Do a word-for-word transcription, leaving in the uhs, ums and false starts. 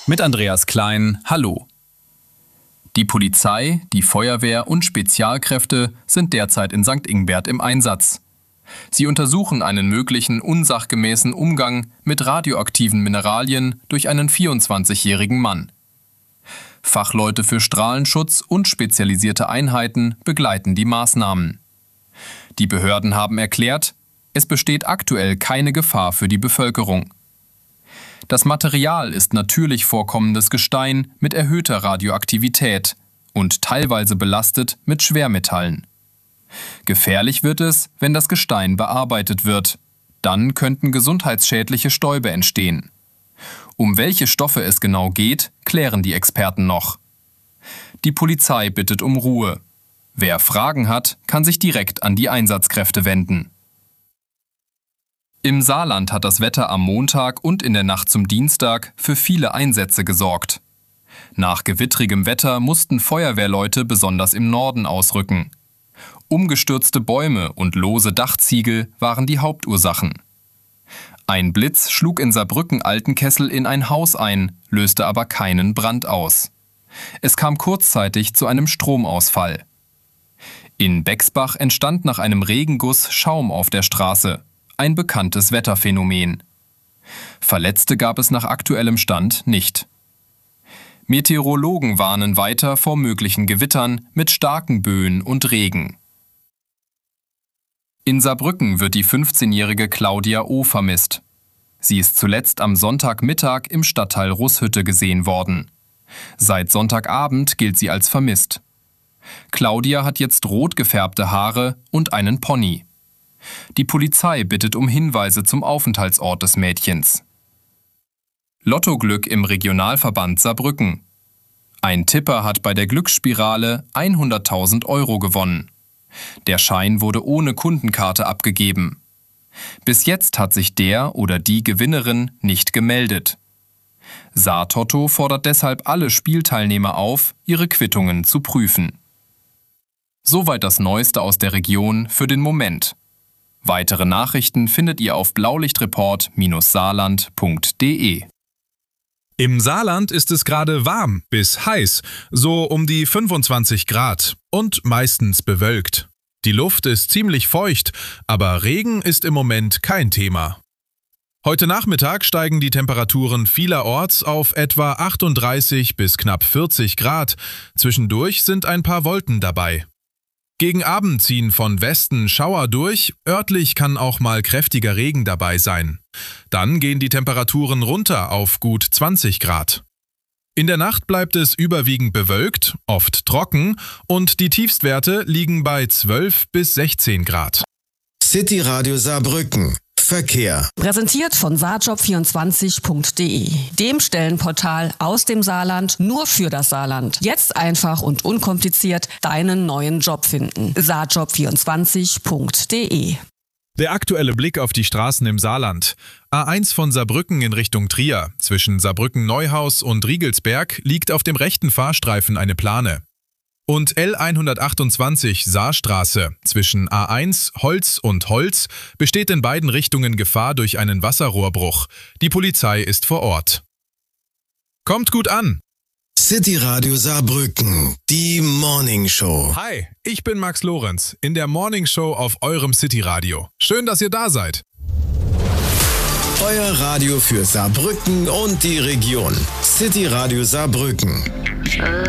Mit Andreas Klein, hallo. Die Polizei, die Feuerwehr und Spezialkräfte sind derzeit in Sankt Ingbert im Einsatz. Sie untersuchen einen möglichen unsachgemäßen Umgang mit radioaktiven Mineralien durch einen vierundzwanzigjährigen Mann. Fachleute für Strahlenschutz und spezialisierte Einheiten begleiten die Maßnahmen. Die Behörden haben erklärt, es besteht aktuell keine Gefahr für die Bevölkerung. Das Material ist natürlich vorkommendes Gestein mit erhöhter Radioaktivität und teilweise belastet mit Schwermetallen. Gefährlich wird es, wenn das Gestein bearbeitet wird. Dann könnten gesundheitsschädliche Stäube entstehen. Um welche Stoffe es genau geht, klären die Experten noch. Die Polizei bittet um Ruhe. Wer Fragen hat, kann sich direkt an die Einsatzkräfte wenden. Im Saarland hat das Wetter am Montag und in der Nacht zum Dienstag für viele Einsätze gesorgt. Nach gewittrigem Wetter mussten Feuerwehrleute besonders im Norden ausrücken. Umgestürzte Bäume und lose Dachziegel waren die Hauptursachen. Ein Blitz schlug in Saarbrücken-Altenkessel in ein Haus ein, löste aber keinen Brand aus. Es kam kurzzeitig zu einem Stromausfall. In Bexbach entstand nach einem Regenguss Schaum auf der Straße, ein bekanntes Wetterphänomen. Verletzte gab es nach aktuellem Stand nicht. Meteorologen warnen weiter vor möglichen Gewittern mit starken Böen und Regen. In Saarbrücken wird die fünfzehnjährige Claudia O. vermisst. Sie ist zuletzt am Sonntagmittag im Stadtteil Russhütte gesehen worden. Seit Sonntagabend gilt sie als vermisst. Claudia hat jetzt rot gefärbte Haare und einen Pony. Die Polizei bittet um Hinweise zum Aufenthaltsort des Mädchens. Lottoglück im Regionalverband Saarbrücken. Ein Tipper hat bei der Glücksspirale hunderttausend Euro gewonnen. Der Schein wurde ohne Kundenkarte abgegeben. Bis jetzt hat sich der oder die Gewinnerin nicht gemeldet. Saartotto fordert deshalb alle Spielteilnehmer auf, ihre Quittungen zu prüfen. Soweit das Neueste aus der Region für den Moment. Weitere Nachrichten findet ihr auf blaulichtreport Bindestrich saarland punkt de. Im Saarland ist es gerade warm bis heiß, so um die fünfundzwanzig Grad und meistens bewölkt. Die Luft ist ziemlich feucht, aber Regen ist im Moment kein Thema. Heute Nachmittag steigen die Temperaturen vielerorts auf etwa achtunddreißig bis knapp vierzig Grad. Zwischendurch sind ein paar Wolken dabei. Gegen Abend ziehen von Westen Schauer durch, örtlich kann auch mal kräftiger Regen dabei sein. Dann gehen die Temperaturen runter auf gut zwanzig Grad. In der Nacht bleibt es überwiegend bewölkt, oft trocken und die Tiefstwerte liegen bei zwölf bis sechzehn Grad. City Radio Saarbrücken. Verkehr. Präsentiert von saarjob vierundzwanzig punkt de, dem Stellenportal aus dem Saarland nur für das Saarland. Jetzt einfach und unkompliziert deinen neuen Job finden. saarjob vierundzwanzig punkt de. Der aktuelle Blick auf die Straßen im Saarland. A eins von Saarbrücken in Richtung Trier. Zwischen Saarbrücken-Neuhaus und Riegelsberg liegt auf dem rechten Fahrstreifen eine Plane. Und L hundertachtundzwanzig Saarstraße zwischen A eins Holz und Holz besteht in beiden Richtungen Gefahr durch einen Wasserrohrbruch. Die Polizei ist vor Ort. Kommt gut an! City Radio Saarbrücken, die Morning Show. Hi, ich bin Max Lorenz in der Morning Show auf eurem City Radio. Schön, dass ihr da seid. Euer Radio für Saarbrücken und die Region. City Radio Saarbrücken.